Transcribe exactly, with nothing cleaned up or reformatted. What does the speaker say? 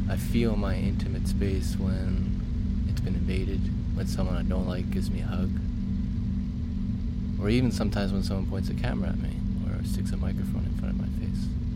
I feel my intimate space when it's been invaded, when someone I don't like gives me a hug, or even sometimes when someone points a camera at me or sticks a microphone in front of my face.